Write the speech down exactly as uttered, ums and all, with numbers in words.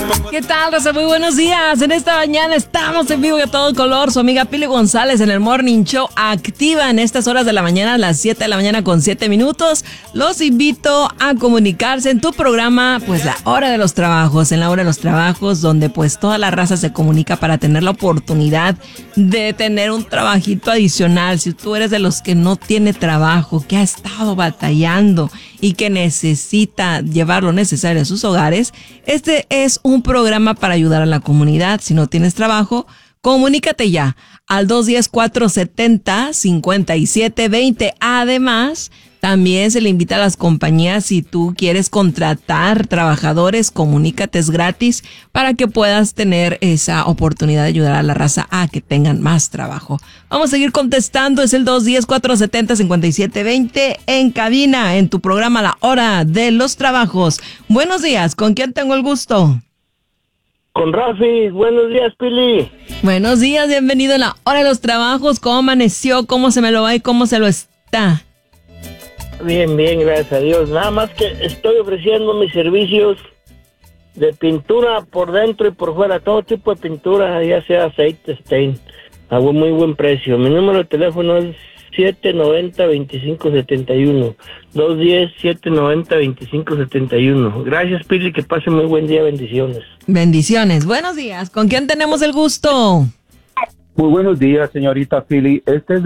¿Qué tal, Raza? Muy buenos días. En esta mañana estamos en vivo y a todo color. Su amiga Pili González en el Morning Show, activa en estas horas de la mañana, a las siete de la mañana con siete minutos. Los invito a comunicarse en tu programa, pues la hora de los trabajos, en la hora de los trabajos, donde pues toda la raza se comunica para tener la oportunidad de tener un trabajito adicional. Si tú eres de los que no tiene trabajo, que ha estado batallando y que necesita llevar lo necesario a sus hogares, este es un programa para ayudar a la comunidad. Si no tienes trabajo, comunícate ya al dos uno cero, cuatro siete cero, cinco siete dos cero. Además, también se le invita a las compañías, si tú quieres contratar trabajadores, comunícate, es gratis para que puedas tener esa oportunidad de ayudar a la raza a que tengan más trabajo. Vamos a seguir contestando, es el dos uno cero, cuatro siete cero, cinco siete dos cero en cabina, en tu programa La Hora de los Trabajos. Buenos días, ¿con quién tengo el gusto? Con Rafi. Buenos días, Pili. Buenos días, bienvenido a La Hora de los Trabajos. ¿Cómo amaneció? ¿Cómo se me lo va y cómo se lo está? Bien, bien, gracias a Dios. Nada más que estoy ofreciendo mis servicios de pintura por dentro y por fuera, todo tipo de pintura, ya sea aceite, stain, a un muy buen precio. Mi número de teléfono es siete nueve cero, dos cinco siete uno, dos uno cero, siete nueve cero, dos cinco siete uno. Gracias, Pili, que pase muy buen día, bendiciones. Bendiciones, buenos días. ¿Con quién tenemos el gusto? Muy buenos días, señorita Pili. Este es